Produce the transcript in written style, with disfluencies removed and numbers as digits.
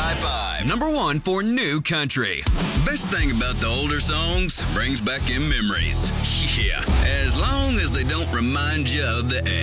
High Five, #1 for new country. Best thing about the older songs brings back in memories. Yeah, as long as they don't remind you of the